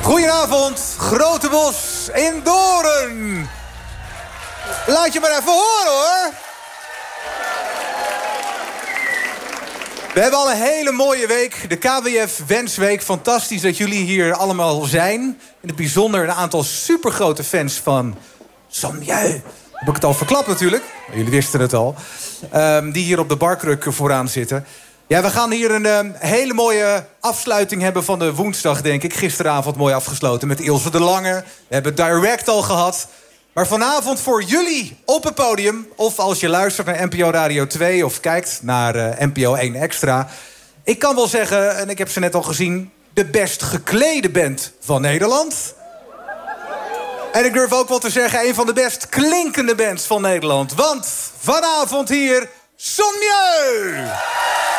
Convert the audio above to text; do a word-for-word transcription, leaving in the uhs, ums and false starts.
Goedenavond, Grote Bos in Doorn. Laat je maar even horen, hoor. We hebben al een hele mooie week. De K W F Wensweek. Fantastisch dat jullie hier allemaal zijn. In het bijzonder een aantal supergrote fans van Sommieu. Heb ik het al verklapt natuurlijk. Jullie wisten het al. Um, die hier op de barkruk vooraan zitten. Ja, we gaan hier een um, hele mooie afsluiting hebben van de woensdag, denk ik. Gisteravond mooi afgesloten met Ilse de Lange. We hebben Direct al gehad. Maar vanavond voor jullie op het podium... of als je luistert naar N P O Radio twee... of kijkt naar uh, N P O één Extra... ik kan wel zeggen, en ik heb ze net al gezien... de best geklede band van Nederland. En ik durf ook wel te zeggen... een van de best klinkende bands van Nederland. Want vanavond hier... Sommieu!